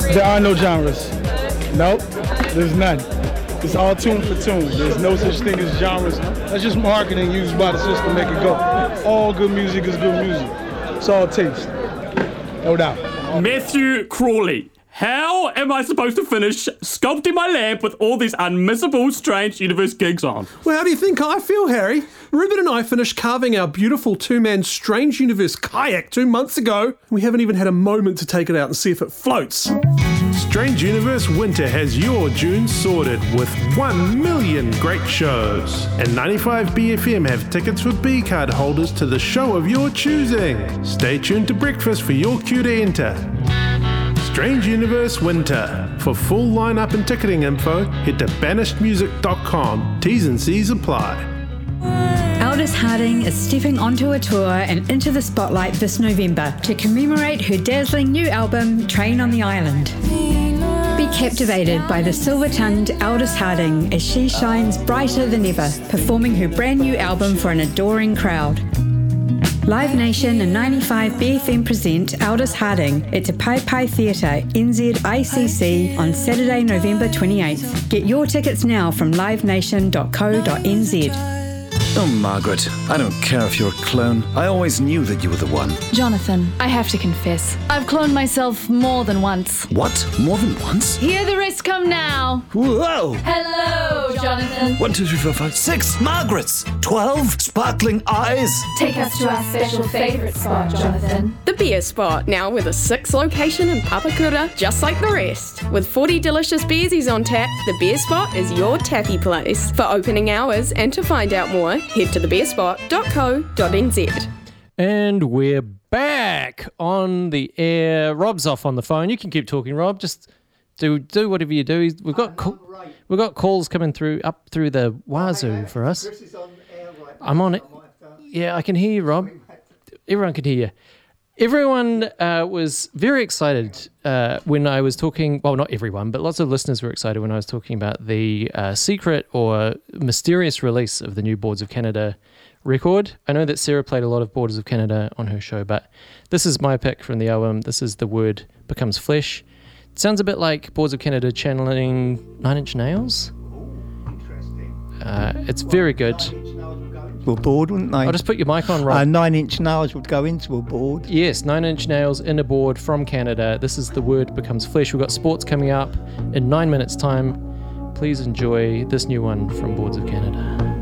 There are no genres. Nope, there's none. It's all tune for tune. There's no such thing as genres. That's just marketing used by the system to make it go. All good music is good music. It's all taste. No doubt. Matthew Crawley. How am I supposed to finish sculpting my lamp with all these unmissable Strange Universe gigs on? Well, how do you think I feel, Harry? Ruben and I finished carving our beautiful two-man Strange Universe kayak 2 months ago. We haven't even had a moment to take it out and see if it floats. Strange Universe Winter has your June sorted with 1 million great shows. And 95BFM have tickets for B-card holders to the show of your choosing. Stay tuned to breakfast for your cue to enter. Strange Universe Winter. For full lineup and ticketing info, head to banishedmusic.com. T's and C's apply. Aldous Harding is stepping onto a tour and into the spotlight this November to commemorate her dazzling new album, Train on the Island. Be captivated by the silver-tongued Aldous Harding as she shines brighter than ever, performing her brand new album for an adoring crowd. Live Nation and 95BFM present Aldous Harding at Te Pai Pai Theatre, NZICC on Saturday, November 28th. Get your tickets now from livenation.co.nz. Oh, Margaret, I don't care if you're a clone. I always knew that you were the one. Jonathan, I have to confess, I've cloned myself more than once. What? More than once? Hear the rest come now. Whoa! Hello, Jonathan. 1, 2, 3, 4, 5, 6 Margarets! 12 sparkling eyes! Take us to our special favourite spot, Jonathan. The beer spot, now with a 6th location in Papakura, just like the rest. With 40 delicious beersies on tap, the beer spot is your tappy place. For opening hours and to find out more, head to thebeerspot.co.nz. And we're back on the air. Rob's off on the phone. You can keep talking, Rob. Just do whatever you do. We've got calls coming through the wazoo for us. I'm on it. Yeah, I can hear you, Rob. Everyone can hear you. Everyone was very excited when I was talking, well, not everyone, but lots of listeners were excited when I was talking about the secret or mysterious release of the new Boards of Canada record. I know that Sarah played a lot of Boards of Canada on her show, but this is my pick from the album. This is The Word Becomes Flesh. It sounds a bit like Boards of Canada channeling Nine Inch Nails. It's very good. A board, wouldn't they? I'll just put your mic on, Rob. 9 Inch Nails would go into a board. Yes, 9 Inch Nails in a board from Canada. This is The Word Becomes Flesh. We've got sports coming up in 9 minutes' time. Please enjoy this new one from Boards of Canada.